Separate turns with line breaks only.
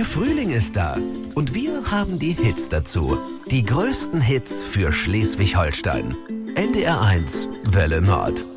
Frühling ist da und wir haben die Hits dazu. Die größten Hits für Schleswig-Holstein. NDR 1 Welle Nord.